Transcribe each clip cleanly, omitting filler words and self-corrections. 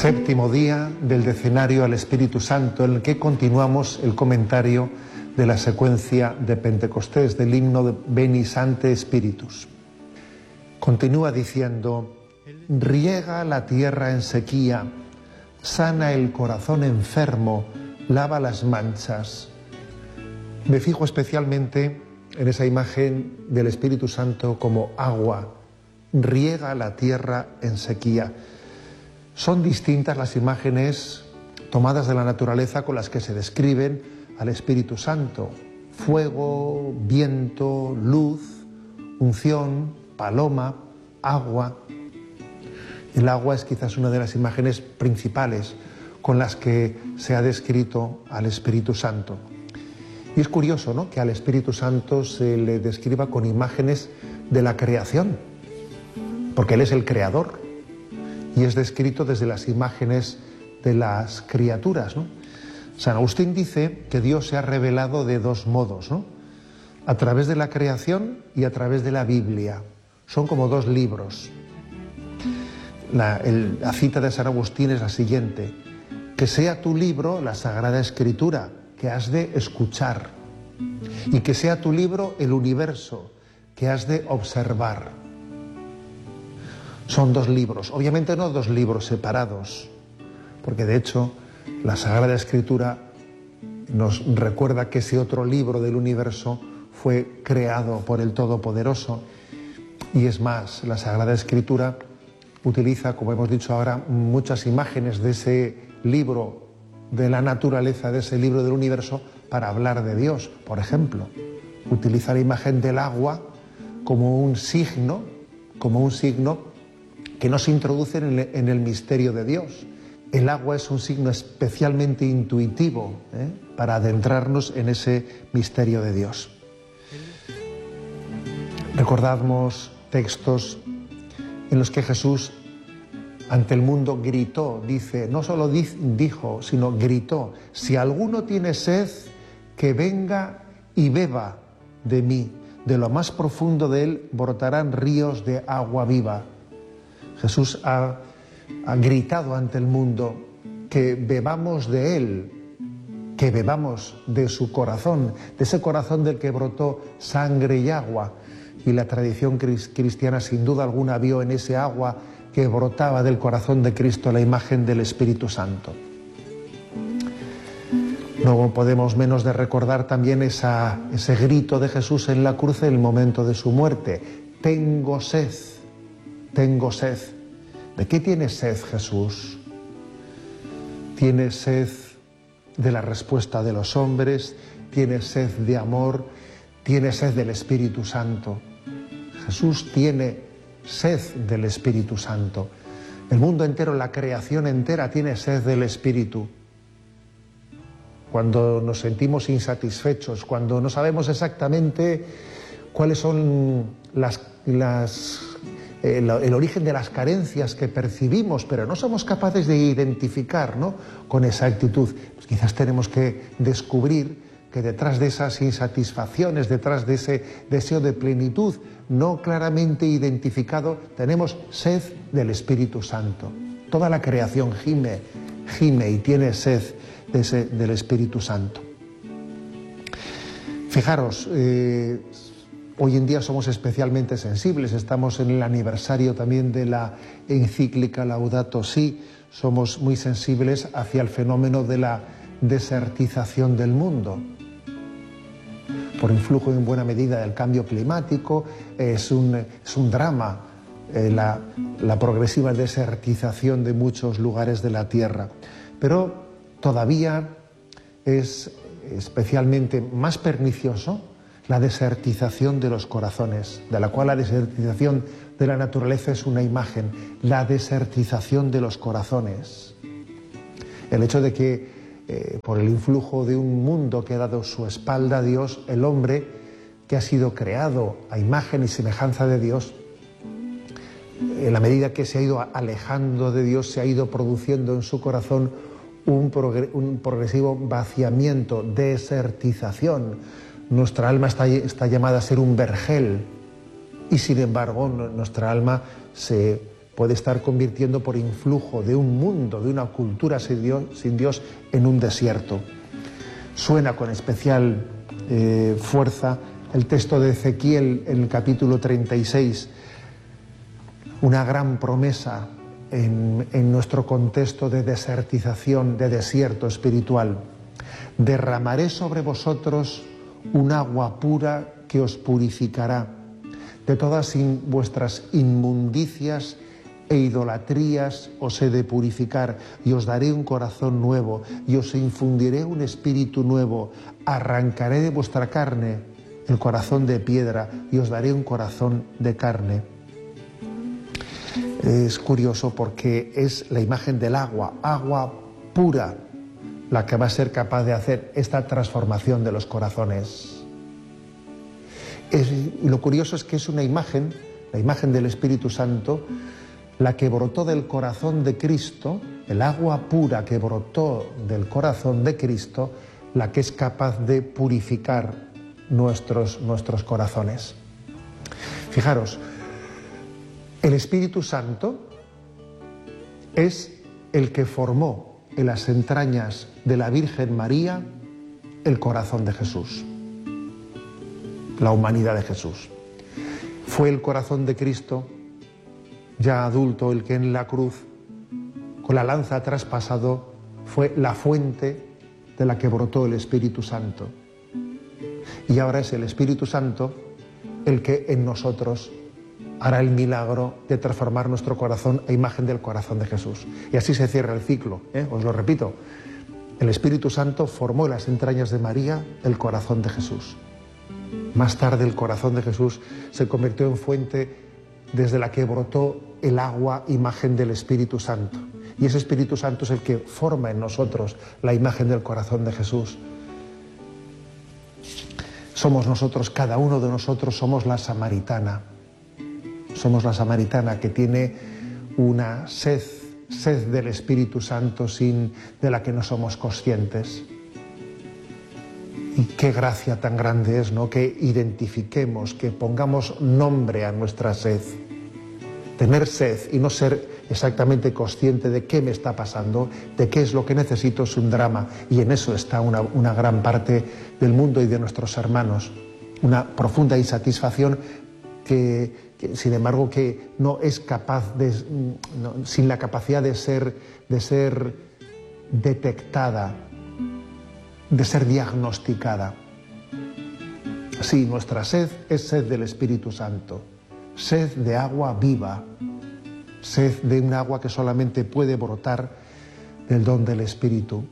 Séptimo día del decenario al Espíritu Santo, en el que continuamos el comentario de la secuencia de Pentecostés, del himno de Veni Sancte Spiritus. Continúa diciendo: riega la tierra en sequía, sana el corazón enfermo, lava las manchas. Me fijo especialmente en esa imagen del Espíritu Santo como agua, riega la tierra en sequía. Son distintas las imágenes tomadas de la naturaleza con las que se describen al Espíritu Santo: fuego, viento, luz, unción, paloma, agua. El agua es quizás una de las imágenes principales con las que se ha descrito al Espíritu Santo. Y es curioso, ¿no?, que al Espíritu Santo se le describa con imágenes de la creación, porque Él es el creador y es descrito desde las imágenes de las criaturas, ¿no? San Agustín dice que Dios se ha revelado de dos modos, ¿no?, a través de la creación y a través de la Biblia. Son como dos libros. La cita de San Agustín es la siguiente: que sea tu libro la Sagrada Escritura, que has de escuchar, y que sea tu libro el universo, que has de observar. Son dos libros, obviamente no dos libros separados, porque de hecho la Sagrada Escritura nos recuerda que ese otro libro del universo fue creado por el Todopoderoso. Y es más, la Sagrada Escritura utiliza, como hemos dicho ahora, muchas imágenes de ese libro de la naturaleza, de ese libro del universo, para hablar de Dios. Por ejemplo, utiliza la imagen del agua como un signo que nos introduce en el misterio de Dios. El agua es un signo especialmente intuitivo, para adentrarnos en ese misterio de Dios. Recordamos textos en los que Jesús ante el mundo gritó, dice, no solo dijo, sino gritó: si alguno tiene sed, que venga y beba de mí, de lo más profundo de él brotarán ríos de agua viva. Jesús ha gritado ante el mundo que bebamos de él, que bebamos de su corazón, de ese corazón del que brotó sangre y agua. Y la tradición cristiana sin duda alguna vio en ese agua que brotaba del corazón de Cristo la imagen del Espíritu Santo. No podemos menos de recordar también ese grito de Jesús en la cruz en el momento de su muerte: tengo sed, tengo sed. ¿De qué tiene sed Jesús? Tiene sed de la respuesta de los hombres, tiene sed de amor, tiene sed del Espíritu Santo. Jesús tiene sed del Espíritu Santo. El mundo entero, la creación entera, tiene sed del Espíritu. Cuando nos sentimos insatisfechos, cuando no sabemos exactamente cuáles son el origen de las carencias que percibimos, pero no somos capaces de identificar, ¿no?, con exactitud, pues quizás tenemos que descubrir que detrás de esas insatisfacciones, detrás de ese deseo de plenitud no claramente identificado, tenemos sed del Espíritu Santo. Toda la creación gime y tiene sed del Espíritu Santo. Fijaros, hoy en día somos especialmente sensibles, estamos en el aniversario también de la encíclica Laudato Si, somos muy sensibles hacia el fenómeno de la desertización del mundo, por influjo en buena medida del cambio climático. Es un drama la progresiva desertización de muchos lugares de la Tierra, pero todavía es especialmente más pernicioso la desertización de los corazones, de la cual la desertización de la naturaleza es una imagen, la desertización de los corazones. El hecho de que por el influjo de un mundo que ha dado su espalda a Dios, el hombre, que ha sido creado a imagen y semejanza de Dios, en la medida que se ha ido alejando de Dios, se ha ido produciendo en su corazón un progresivo vaciamiento, desertización. Nuestra alma está llamada a ser un vergel, y sin embargo nuestra alma se puede estar convirtiendo por influjo de un mundo, de una cultura sin Dios, en un desierto. Suena con especial fuerza el texto de Ezequiel en el capítulo 36, una gran promesa en nuestro contexto de desertización, de desierto espiritual. Derramaré sobre vosotros un agua pura que os purificará de todas vuestras inmundicias e idolatrías os he de purificar, y os daré un corazón nuevo, y os infundiré un espíritu nuevo, arrancaré de vuestra carne el corazón de piedra, y os daré un corazón de carne. Es curioso porque es la imagen del agua pura, la que va a ser capaz de hacer esta transformación de los corazones. Y lo curioso es que es una imagen, la imagen del Espíritu Santo, la que brotó del corazón de Cristo, el agua pura que brotó del corazón de Cristo, la que es capaz de purificar nuestros corazones. Fijaros, el Espíritu Santo es el que formó en las entrañas de la Virgen María el corazón de Jesús, la humanidad de Jesús. Fue el corazón de Cristo, ya adulto, el que en la cruz, con la lanza traspasado, fue la fuente de la que brotó el Espíritu Santo. Y ahora es el Espíritu Santo el que en nosotros hará el milagro de transformar nuestro corazón a imagen del corazón de Jesús. Y así se cierra el ciclo, os lo repito. El Espíritu Santo formó en las entrañas de María el corazón de Jesús. Más tarde el corazón de Jesús se convirtió en fuente desde la que brotó el agua, imagen del Espíritu Santo. Y ese Espíritu Santo es el que forma en nosotros la imagen del corazón de Jesús. Somos nosotros, cada uno de nosotros somos la samaritana. Somos la samaritana que tiene una sed del Espíritu Santo de la que no somos conscientes. Y qué gracia tan grande es, ¿no?, que identifiquemos, que pongamos nombre a nuestra sed. Tener sed y no ser exactamente consciente de qué me está pasando, de qué es lo que necesito, es un drama. Y en eso está una gran parte del mundo y de nuestros hermanos. Una profunda insatisfacción que sin embargo, que no es capaz sin la capacidad de ser detectada, de ser diagnosticada. Sí, nuestra sed es sed del Espíritu Santo, sed de agua viva, sed de un agua que solamente puede brotar del don del Espíritu.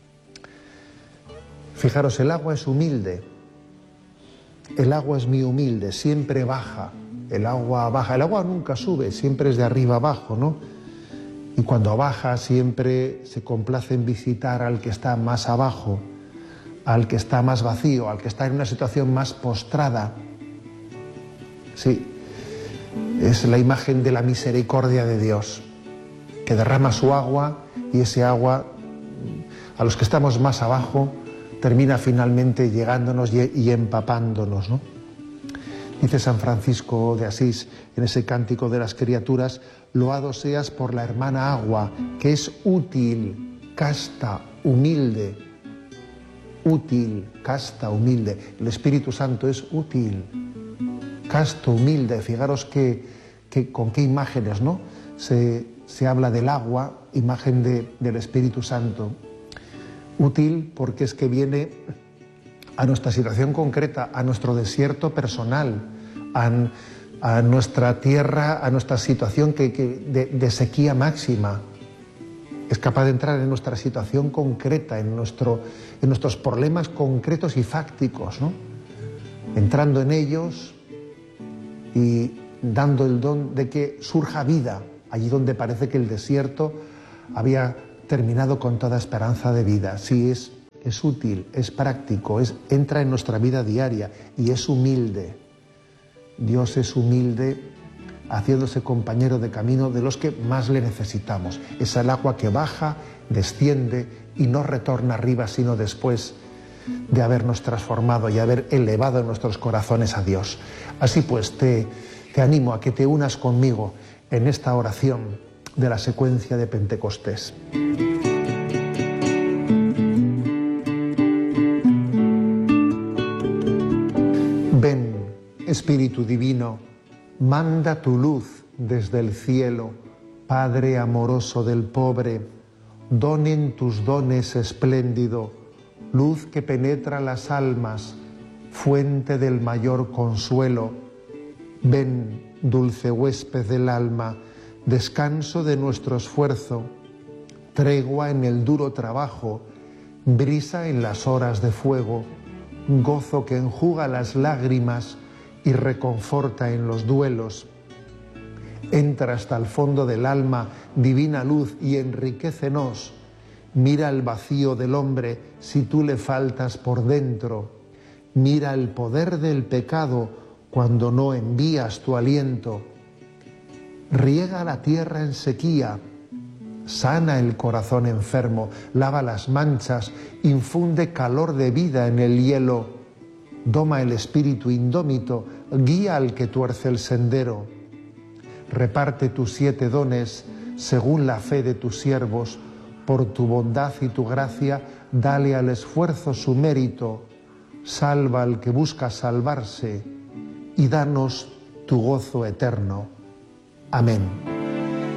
Fijaros, el agua es humilde, el agua es muy humilde, siempre baja. El agua baja, el agua nunca sube, siempre es de arriba abajo, ¿no? Y cuando baja siempre se complace en visitar al que está más abajo, al que está más vacío, al que está en una situación más postrada. Sí, es la imagen de la misericordia de Dios, que derrama su agua y ese agua, a los que estamos más abajo, termina finalmente llegándonos y empapándonos, ¿no? Dice San Francisco de Asís en ese cántico de las criaturas: loado seas por la hermana agua, que es útil, casta, humilde. Útil, casta, humilde. El Espíritu Santo es útil, casto, humilde. Fijaros con qué imágenes, ¿no?, se habla del agua, imagen del Espíritu Santo. Útil porque es que viene a nuestra situación concreta, a nuestro desierto personal, a nuestra tierra, a nuestra situación de sequía máxima. Es capaz de entrar en nuestra situación concreta, en nuestros problemas concretos y fácticos, ¿no?, entrando en ellos y dando el don de que surja vida, allí donde parece que el desierto había terminado con toda esperanza de vida. Sí, es útil, es práctico, entra en nuestra vida diaria y es humilde. Dios es humilde, haciéndose compañero de camino de los que más le necesitamos. Es el agua que baja, desciende y no retorna arriba, sino después de habernos transformado y haber elevado nuestros corazones a Dios. Así pues, te animo a que te unas conmigo en esta oración de la secuencia de Pentecostés. Ven, Espíritu Divino, manda tu luz desde el cielo, Padre amoroso del pobre, donen tus dones espléndido, luz que penetra las almas, fuente del mayor consuelo. Ven, dulce huésped del alma, descanso de nuestro esfuerzo, tregua en el duro trabajo, brisa en las horas de fuego, gozo que enjuga las lágrimas y reconforta en los duelos. Entra hasta el fondo del alma, divina luz, y enriquécenos. Mira el vacío del hombre si tú le faltas por dentro. Mira el poder del pecado cuando no envías tu aliento. Riega la tierra en sequía, sana el corazón enfermo, lava las manchas, infunde calor de vida en el hielo, doma el espíritu indómito, guía al que tuerce el sendero. Reparte tus 7 dones según la fe de tus siervos, por tu bondad y tu gracia, dale al esfuerzo su mérito, salva al que busca salvarse y danos tu gozo eterno. Amén.